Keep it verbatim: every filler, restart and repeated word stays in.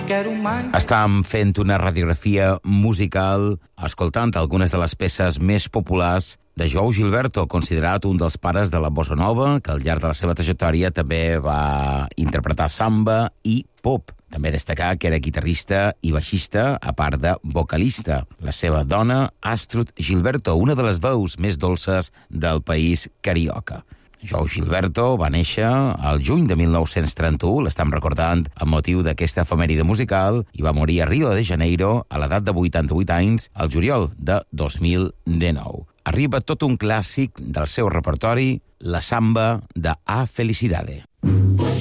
quero mais. Estàvem fent una radiografia musical escoltant algunes de les peces més populars de João Gilberto, considerat un dels pares de la bossa nova, que al llarg de la seva trajectòria també va interpretar samba i pop. També destacar que era guitarrista i baixista, a part de vocalista. La seva dona, Astrud Gilberto, una de les veus més dolces del país carioca. João Gilberto va néixer al juny de mil nou-cents trenta-u, l'estem recordant amb motiu d'aquesta efemèride musical, i va morir a Rio de Janeiro a l'edat de vuitanta-vuit anys al juliol de dos mil dinou. Arriba tot un clàssic del seu repertori, la samba de A Felicidade.